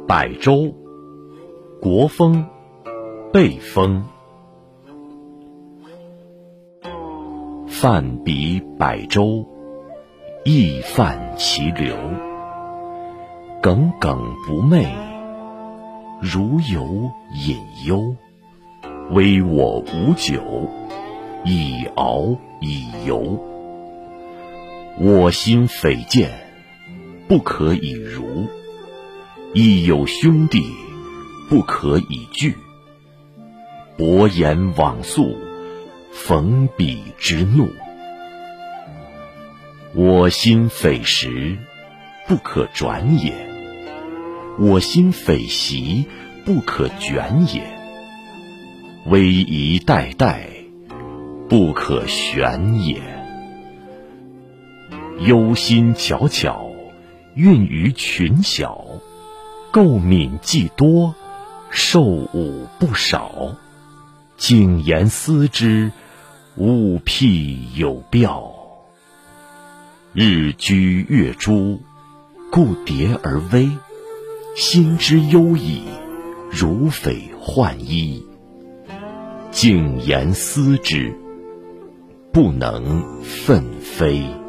百州，国风，背风。泛彼百州，亦泛其流。耿耿不寐，如有隐忧。微我无酒，以敖以游。我心匪见，不可以如。亦有兄弟，不可以拒。薄言往诉，逢彼之怒。我心匪时，不可转也；我心匪习，不可卷也。危仪代代，不可旋也。忧心巧巧，孕于群小。垢敏既多，受侮不少。谨言思之，勿辟有表。日居月诸，故迭而危。心之忧矣，如匪患衣。静言思之，不能奋飞。